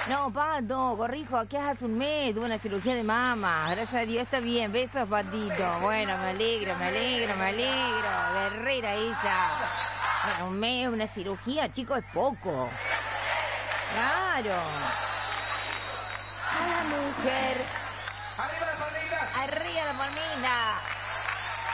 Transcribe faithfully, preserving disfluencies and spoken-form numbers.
No, Pato, corrijo, aquí hace un mes tuve una cirugía de mama. Gracias a Dios está bien. Besos, Patito. Bueno, me alegro, me alegro, me alegro. Guerrera ella. Bueno, un mes, una cirugía, chicos, es poco. Claro. A la mujer. ¡Arriba las palmitas! Arriba la palmita.